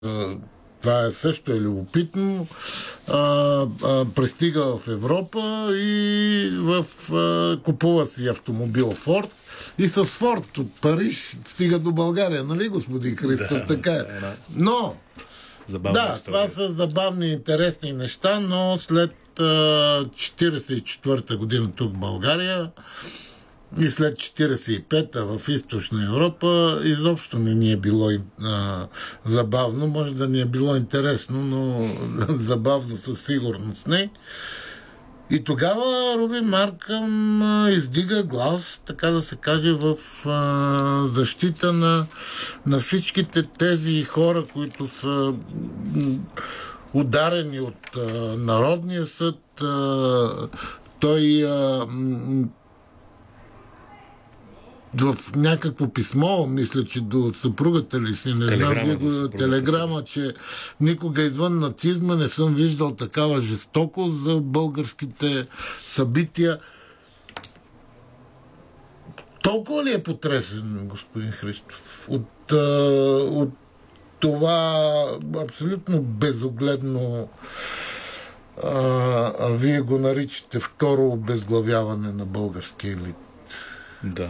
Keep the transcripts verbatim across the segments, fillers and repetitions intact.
Това е също е любопитно. А, а, пристига в Европа и в, а, купува си автомобил Форд и с Форд от Париж стига до България, нали, господин Христов? Да, така е. Но, да, история. Това са забавни, интересни неща, но след а, четиридесет и четвърта година тук в България и след четиридесет и пета в Източна Европа изобщо не ни е било а, забавно. Може да ни е било интересно, но забавно със сигурност не. И тогава Рубин Маркъм а, издига глас, така да се каже, в а, защита на, на всичките тези хора, които са ударени от а, Народния съд. А, той а, в някакво писмо, мисля, че до съпругата ли си, не телеграма, знам, го, телеграма, че никога извън нацизма не съм виждал такава жестокост за българските събития. Толкова ли е потресен, господин Христов, от, от това абсолютно безогледно, а, а вие го наричате второ обезглавяване на българския елит? Да.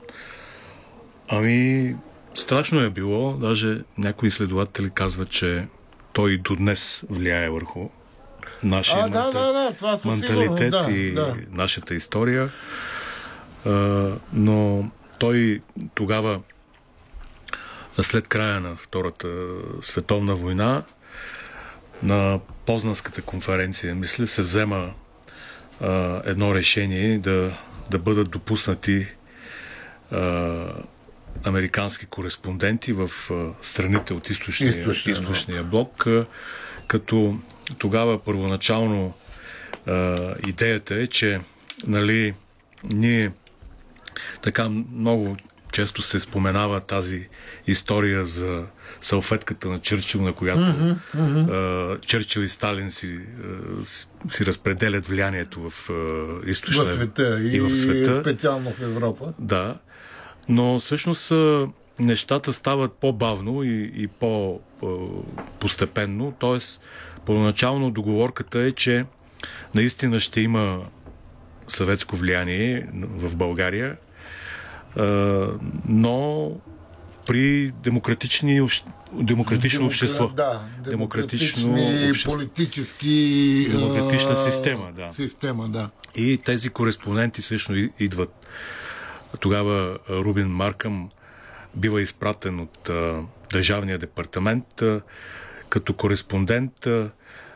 Ами, страшно е било. Даже някои изследователи казват, че той до днес влияе върху нашия а, да, да, да, това менталитет да, и да. нашата история. А, но той тогава, след края на Втората световна война, на Познанската конференция, мисля, се взема а, едно решение да, да бъдат допуснати а, американски кореспонденти в а, страните от източния, източния, източния блок, а, като тогава първоначално а, идеята е, че нали, ние така много често се споменава тази история за салфетката на Чърчил, на която mm-hmm, mm-hmm. Uh, Чърчил и Сталин си, uh, си разпределят влиянието в uh, източна в света и, и в света. Специално в Европа. Да, но всъщност uh, нещата стават по-бавно и, и по-постепенно. Тоест, първоначално договорката е, че наистина ще има съветско влияние в България, Uh, но при демократични, демократично Демокра... общество. Да, демократично общество. Политически демократична система, да. система, да. И тези кореспонденти също идват. Тогава Рубин Маркъм бива изпратен от uh, Държавния департамент uh, като кореспондент uh,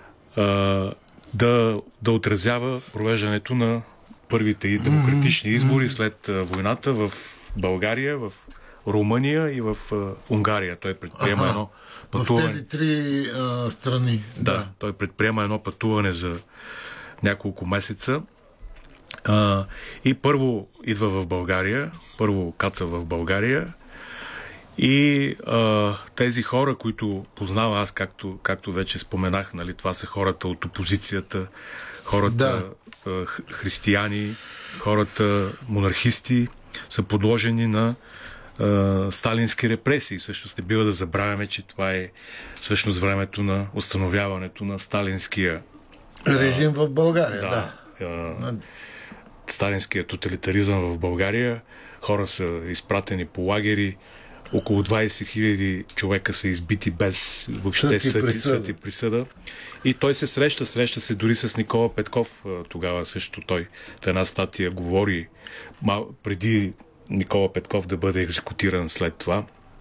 да, да отразява провеждането на първите и демократични избори след а, войната в България, в Румъния и в а, Унгария. Той предприема ага, едно пътуване. В тези три а, страни. Да, да, той предприема едно пътуване за няколко месеца. А, и първо идва в България, първо каца в България и а, тези хора, които познава аз, както, както вече споменах, нали, това са хората от опозицията, хората да. християни, хората монархисти са подложени на а, сталински репресии. Също не бива да забравяме, че това е всъщност времето на установяването на сталинския режим в България. Да. да. А, сталинския тоталитаризъм в България. Хора са изпратени по лагери. Около двайсет хиляди човека са избити без въобще съд и присъда. И той се среща, среща се дори с Никола Петков. Тогава също той в една статия говори мал, преди Никола Петков да бъде екзекутиран след това.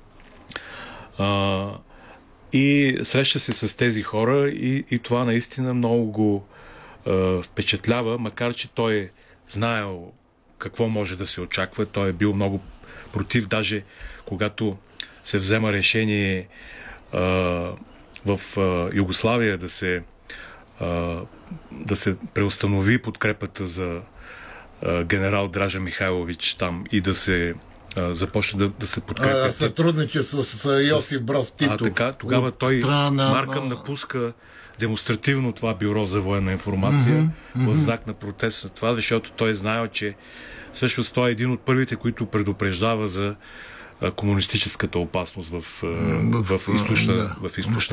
А, и среща се с тези хора и, и това наистина много го а, впечатлява, макар че той е знаел какво може да се очаква. Той е бил много против, даже когато се взема решение а, в а, Югославия да се, а, да се преустанови подкрепата за а, генерал Дража Михайлович там и да се а, започне да, да се подкрепя. Сътрудничество с Йосиф Брос Тито. А така, тогава той страна... Маркъм напуска демонстративно това бюро за военна информация mm-hmm, в знак на протест за това, защото той е знаел, че всъщност той е един от първите, които предупреждава за комунистическата опасност в, в, в източна, да. в източна